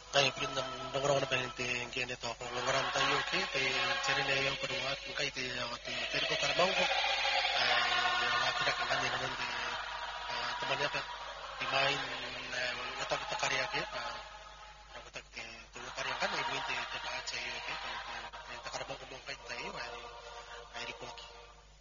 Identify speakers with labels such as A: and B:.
A: Ay prin nam nongorong na ben te ngene to ko ngongoram tayo ke te chere ne yo perwa kai te te ter ko karbau ko ay wa kita kan ne non de temannya pe di main ngata kita karya ke